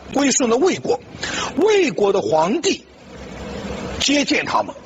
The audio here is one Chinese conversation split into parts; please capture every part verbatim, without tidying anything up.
归顺了魏国，魏国的皇帝接见他们，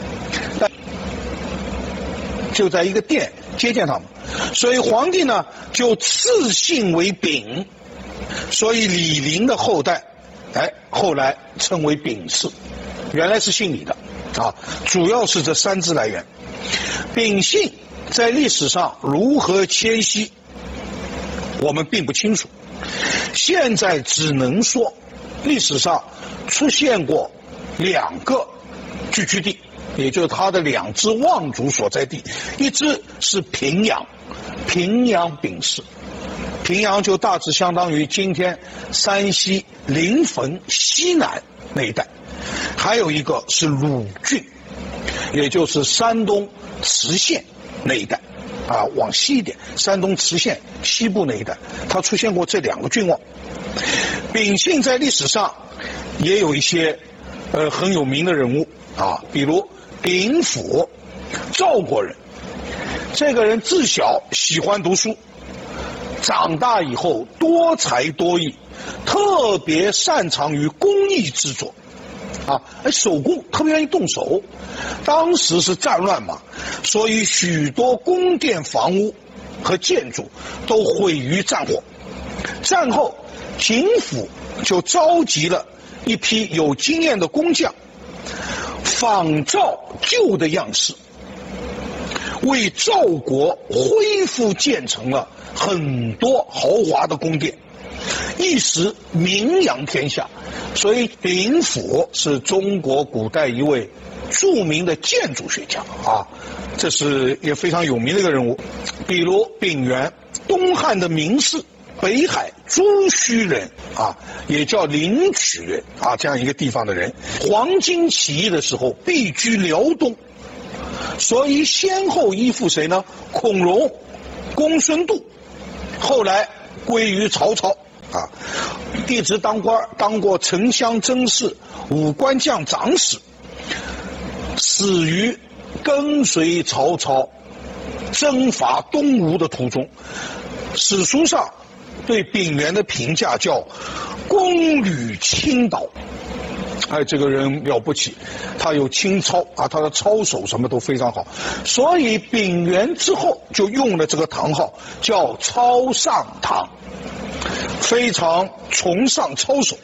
就在一个殿接见他们，所以皇帝呢就赐姓为丙，所以李陵的后代，哎，后来称为丙氏，原来是姓李的啊，主要是这三支来源。丙姓在历史上如何迁徙，我们并不清楚，现在只能说历史上出现过两个聚居地，也就是他的两支望族所在地，一支是平阳，平阳丙氏，平阳就大致相当于今天山西临汾西南那一带，还有一个是鲁郡，也就是山东磁县那一带啊，往西一点，山东磁县西部那一带，它出现过这两个郡望。丙姓在历史上也有一些呃很有名的人物啊，比如丙府，赵国人，这个人自小喜欢读书，长大以后多才多艺，特别擅长于工艺制作啊，手工特别愿意动手。当时是战乱嘛，所以许多宫殿房屋和建筑都毁于战火。战后景府就召集了一批有经验的工匠，仿照旧的样式，为赵国恢复建成了很多豪华的宫殿，一时名扬天下。所以丙府是中国古代一位著名的建筑学家啊，这是也非常有名的一个人物。比如丙原，东汉的名士，北海朱须人啊，也叫灵曲人啊，这样一个地方的人。黄巾起义的时候避居辽东，所以先后依附谁呢？孔融、公孙度，后来归于曹操啊，一直当官，当过丞相曾事、武官将长史，死于跟随曹操征伐东吴的途中。史书上对丙原的评价叫功履倾倒，哎，这个人了不起，他有清操啊，他的操守什么都非常好，所以丙原之后就用了这个堂号，叫操上堂，非常崇尚操守，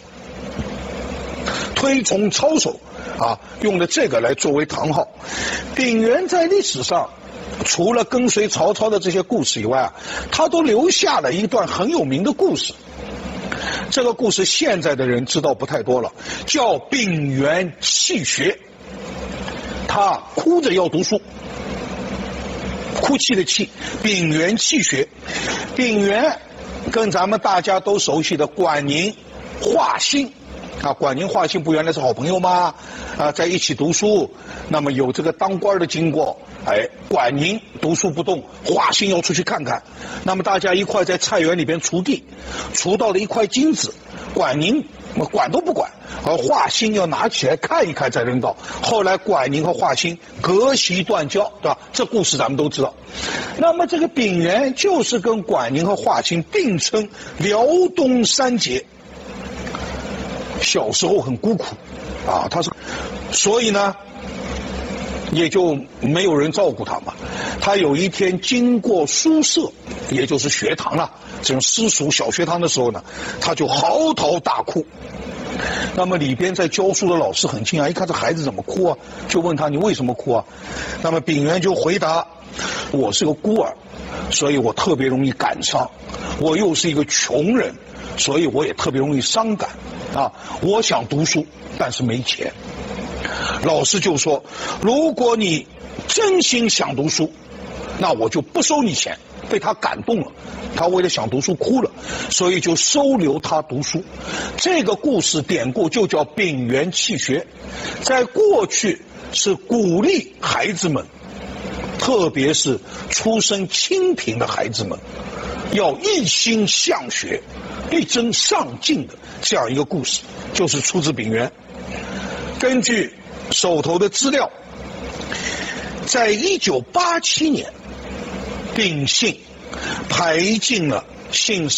推崇操守啊，用了这个来作为堂号。丙原在历史上除了跟随曹操的这些故事以外啊，他都留下了一段很有名的故事。这个故事现在的人知道不太多了，叫丙原弃学。他哭着要读书，哭泣的泣，丙原弃学。丙原跟咱们大家都熟悉的管宁、华歆啊，管宁、华歆不原来是好朋友吗？啊，在一起读书，那么有这个当官的经过。哎，管宁读书不动，华歆要出去看看，那么大家一块在菜园里边锄地，锄到了一块金子，管宁管都不管，而华歆要拿起来看一看再扔到。后来管宁和华歆隔席断交，对吧？这故事咱们都知道。那么这个丙原就是跟管宁和华歆并称辽东三杰，小时候很孤苦啊，他是，所以呢也就没有人照顾他嘛。他有一天经过书舍，也就是学堂了，这种私塾小学堂的时候呢，他就嚎啕大哭。那么里边在教书的老师很惊讶，一看这孩子怎么哭啊，就问他你为什么哭啊？那么丙原就回答，我是个孤儿，所以我特别容易感伤，我又是一个穷人，所以我也特别容易伤感啊。我想读书，但是没钱。老师就说，如果你真心想读书，那我就不收你钱。被他感动了，他为了想读书哭了，所以就收留他读书。这个故事典故就叫丙原弃学，在过去是鼓励孩子们，特别是出身清贫的孩子们，要一心向学，力争上进的这样一个故事，就是出自丙原。根据手头的资料，在一九八七年，丙姓排进了姓